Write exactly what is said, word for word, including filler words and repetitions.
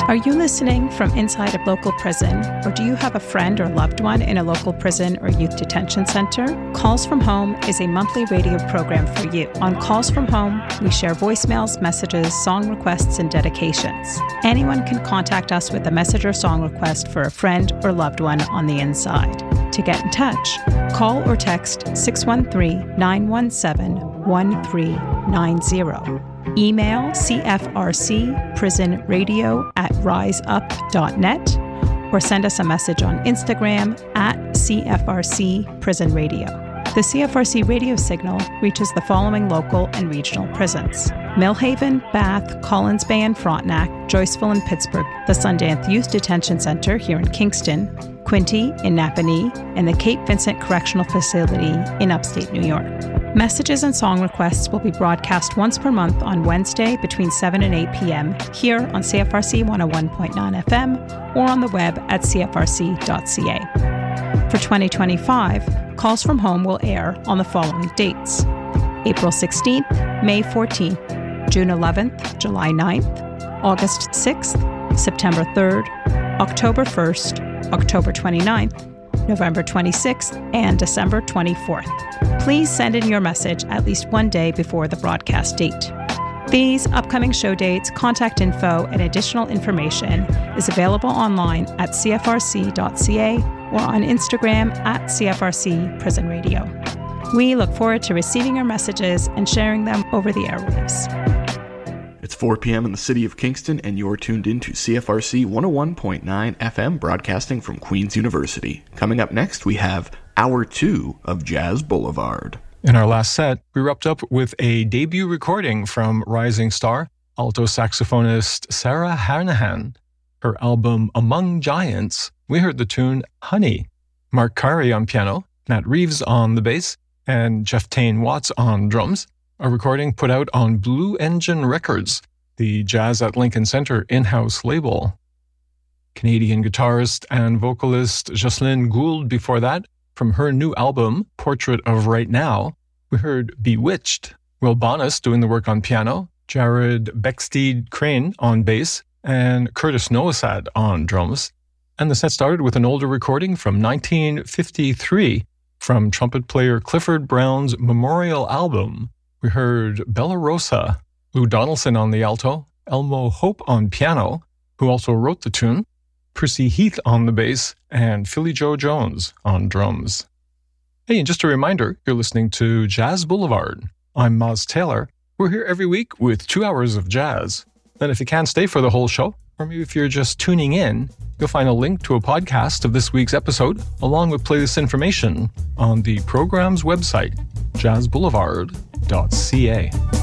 Are you listening from inside a local prison, or do you have a friend or loved one in a local prison or youth detention center? Calls from Home is a monthly radio program for you. On Calls from Home, we share voicemails, messages, song requests, and dedications. Anyone can contact us with a message or song request for a friend or loved one on the inside. To get in touch, call or text six one three, nine one seven, one three nine zero. Email cfrcprisonradio at riseup dot net or send us a message on Instagram at cfrcprisonradio. The C F R C radio signal reaches the following local and regional prisons: Millhaven, Bath, Collins Bay and Frontenac, Joyceville and Pittsburgh, the Sundance Youth Detention Center here in Kingston, Quinte in Napanee, and the Cape Vincent Correctional Facility in upstate New York. Messages and song requests will be broadcast once per month on Wednesday between seven and eight p.m. here on C F R C one oh one point nine F M or on the web at c f r c dot c a. For twenty twenty-five, Calls from Home will air on the following dates: April sixteenth, May fourteenth, June eleventh, July ninth, August sixth, September third, October first, October twenty-ninth, November twenty-sixth, and December twenty-fourth. Please send in your message at least one day before the broadcast date. These upcoming show dates, contact info, and additional information is available online at c f r c dot c a or on Instagram at C F R C Prison Radio. We look forward to receiving your messages and sharing them over the airwaves. It's four p.m. in the city of Kingston, and you're tuned in to C F R C one oh one point nine F M, broadcasting from Queen's University. Coming up next, we have Hour two of Jazz Boulevard. In our last set, we wrapped up with a debut recording from rising star, alto saxophonist Sarah Hanahan. Her album Among Giants, we heard the tune Honey. Mark Kari on piano, Nat Reeves on the bass, and Jeff Tane Watts on drums. A recording put out on Blue Engine Records, the Jazz at Lincoln Center in-house label. Canadian guitarist and vocalist Jocelyn Gould before that. From her new album, Portrait of Right Now, we heard Bewitched, Will Bonas doing the work on piano, Jared Becksteed Crane on bass, and Curtis Noasad on drums. And the set started with an older recording from nineteen fifty-three from trumpet player Clifford Brown's Memorial album. We heard Bella Rosa, Lou Donaldson on the alto, Elmo Hope on piano, who also wrote the tune, Percy Heath on the bass, and Philly Joe Jones on drums. Hey, and just a reminder, you're listening to Jazz Boulevard. I'm Maz Taylor. We're here every week with two hours of jazz. And if you can't stay for the whole show, or maybe if you're just tuning in, you'll find a link to a podcast of this week's episode, along with playlist information, on the program's website, jazz boulevard dot c a.